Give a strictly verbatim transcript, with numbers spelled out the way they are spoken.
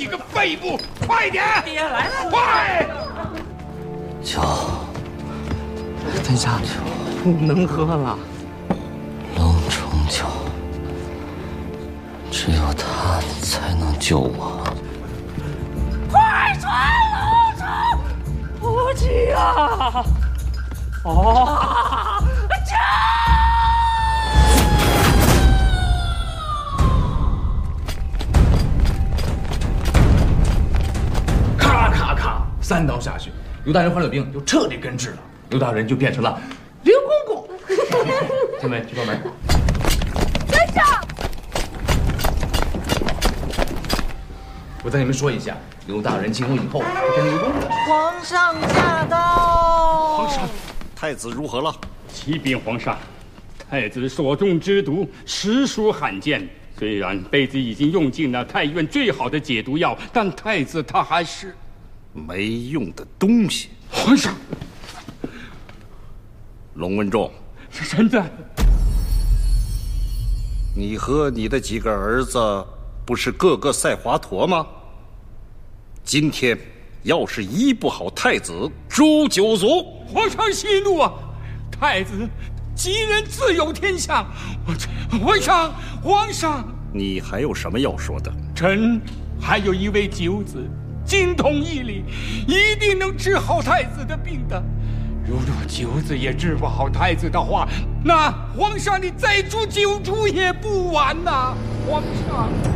几个废物！快点！ 爹来了， 快！ 酒， 等一下，能喝了。 龙冲酒，只有他才能救我。 快传龙冲！不急啊！哦，救！ 咔咔咔，三刀下去，刘大人患了病，就彻底根治了。刘大人就变成了刘公公。小美，去关门。 跟上！ 我再跟你们说一下，刘大人进宫以后会变刘公公。 皇上驾到！ 皇上，太子如何了？ 启禀皇上，太子所中之毒实属罕见。虽然妃子已经用尽了太院最好的解毒药，但太子他还是没用的东西。 皇上， 龙文仲， 臣在。 你和你的几个儿子不是个个赛华佗吗？今天要是医不好太子，诛九族！ 皇上息怒啊！太子吉人自有天相。皇上，皇上， 你还有什么要说的？ 臣还有一位九子，精通医理，一定能治好太子的病的。如若九子也治不好太子的话，那皇上你再诛九族也不晚呐、啊！皇上。